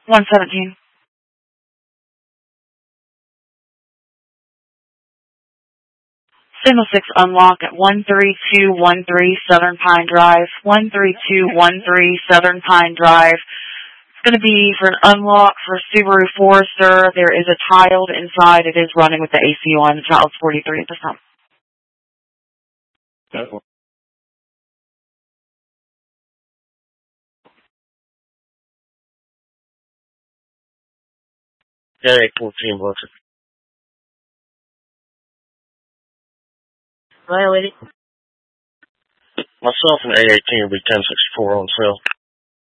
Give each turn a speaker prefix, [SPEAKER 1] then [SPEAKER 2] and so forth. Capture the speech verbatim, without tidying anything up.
[SPEAKER 1] one seventeen. Signal six unlock at one three two one three Southern Pine Drive. one three two one three Southern Pine Drive. It's going to be for an unlock for Subaru Forester. There is a child inside. It is running with the A C on. The child's forty-three percent.
[SPEAKER 2] Okay. Yeah, eight fourteen bucks.
[SPEAKER 3] Right, lady.
[SPEAKER 2] Myself and A eighteen will be ten sixty-four on sale.